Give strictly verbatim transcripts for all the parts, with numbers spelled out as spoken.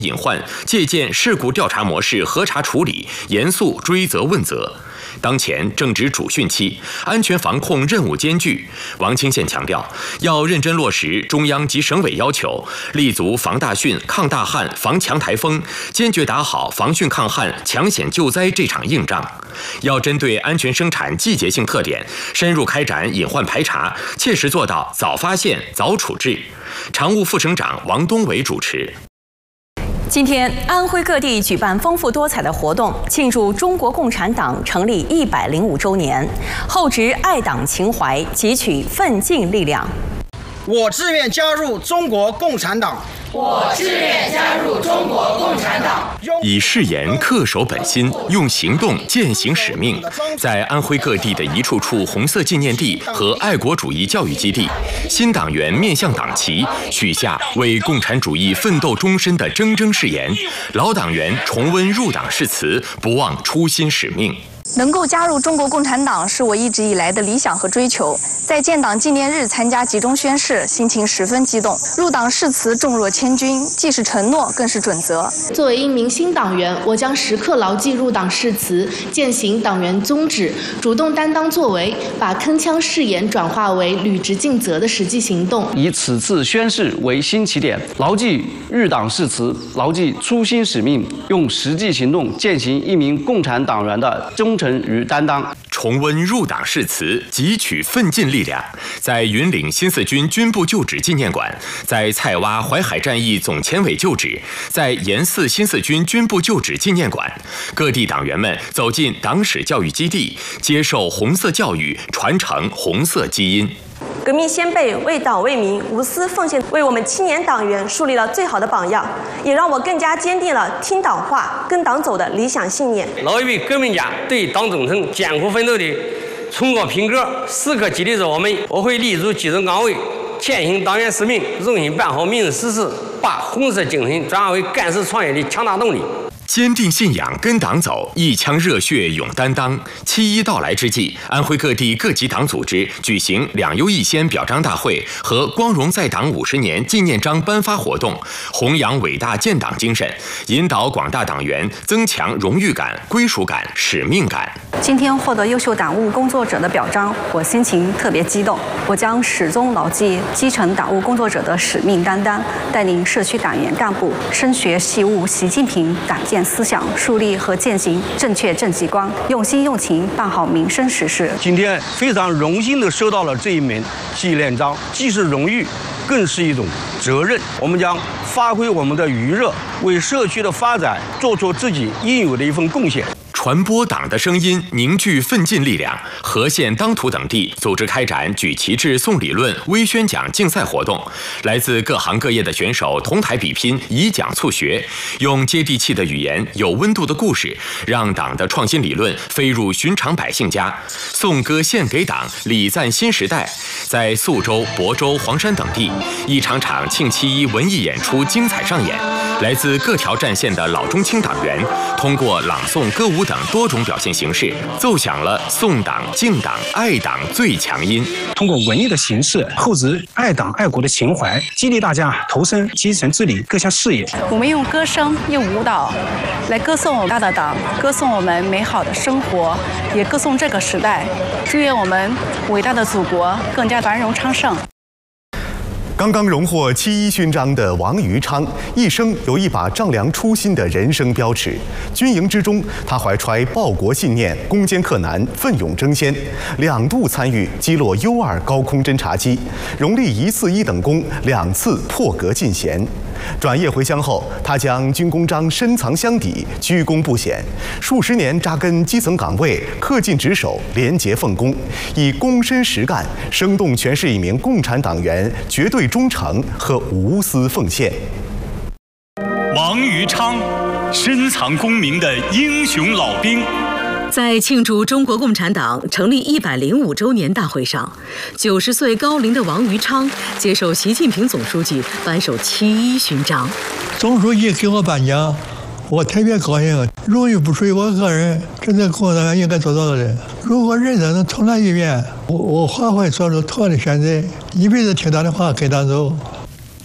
隐患，借鉴事故调查模式核查处理，严肃追责问责。当前正值主汛期，安全防控任务艰巨。王清县强调，要认真落实中央及省委要求，立足防大汛、抗大旱、防强台风，坚决打好防汛抗旱、抢险救灾这场硬仗。要针对安全生产季节性特点，深入开展隐患排查，切实做到早发现、早处置。常务副省长王东伟主持。 今天，安徽各地举办丰富多彩的活动，庆祝中国共产党成立一百零五周年，厚植爱党情怀，汲取奋进力量。 我自愿加入中国共产党。 我志愿加入中国共产党。 以誓言恪守本心，用行动践行使命。在安徽各地的一处处红色纪念地和爱国主义教育基地，新党员面向党旗，许下为共产主义奋斗终身的铮铮誓言；老党员重温入党誓词，不忘初心使命。 能够加入中国共产党是我一直以来的理想和追求。在建党纪念日参加集中宣誓，心情十分激动。入党誓词重若千钧，既是承诺，更是准则。 作为一名新党员，我将时刻牢记入党誓词，践行党员宗旨，主动担当作为，把铿锵誓言转化为履职尽责的实际行动。 以此次宣誓为新起点，牢记入党誓词，牢记初心使命，用实际行动践行一名共产党员的忠诚与担当。 重温入党誓词，汲取奋进力量。在云岭新四军军部旧址纪念馆，在菜洼淮海战役总前委旧址，在盐寺新四军军部旧址纪念馆，各地党员们走进党史教育基地，接受红色教育，传承红色基因。 革命先辈为党为民无私奉献，为我们青年党员树立了最好的榜样，也让我更加坚定了听党话、跟党走的理想信念。 老一辈革命家对党忠诚、艰苦奋斗的崇高品格，时刻激励着我们。我会立足基层岗位，践行党员使命，用心办好民生实事，把红色精神转化为干事创业的强大动力。 坚定信仰，跟党走，一腔热血勇担当。七一到来之际，安徽各地各级党组织举行两优一先表彰大会和光荣在党五十年纪念章颁发活动，弘扬伟大建党精神，引导广大党员增强荣誉感、归属感、使命感。 今天获得优秀党务工作者的表彰，我心情特别激动。我将始终牢记基层党务工作者的使命担当，带领社区党员干部深学习悟习近平党建思想，树立和践行正确政绩观，用心用情办好民生实事。 今天非常荣幸地收到了这一枚纪念章，既是荣誉，更是一种责任。我们将发挥我们的余热，为社区的发展做出自己应有的一份贡献。 传播党的声音，凝聚奋进力量。和县、当涂等地组织开展举旗帜、诵理论、微宣讲竞赛活动，来自各行各业的选手同台比拼，以讲促学，用接地气的语言、有温度的故事，让党的创新理论飞入寻常百姓家。颂歌献给党，礼赞新时代。在宿州、亳州、黄山等地，一场场庆七一文艺演出精彩上演。来自各条战线的老中青党员，通过朗诵、歌舞等多种表现形式，奏响了颂党、敬党、爱党最强音。 通过文艺的形式，厚植爱党爱国的情怀，激励大家投身基层治理各项事业。 我们用歌声、用舞蹈来歌颂我们大的党，歌颂我们美好的生活，也歌颂这个时代。祝愿我们伟大的祖国更加繁荣昌盛。 刚刚荣获七一勋章的王于昌，一生有一把丈量初心的人生标尺。军营之中，他怀揣报国信念，攻坚克难，奋勇争先，两度参与击落 U 二高空侦察机，荣立一次一等功，两次破格进衔。转业回乡后，他将军功章深藏箱底，居功不显。数十年扎根基层岗位，恪尽职守，廉洁奉公，以躬身实干，生动诠释一名共产党员绝对忠诚和无私奉献。 王于昌，深藏功名的英雄老兵。 在庆祝中国共产党成立一百零五周年大会上，九十岁高龄的王于昌接受习近平总书记颁授七一勋章。 总书记给我颁奖，我特别高兴。荣誉不属于我个人，这是共产党应该做到的人。如果人生能重来一遍，我我还会做出同样的选择，一辈子听党的话，跟党走。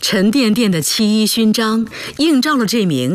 沉甸甸的七一勋章映照了这名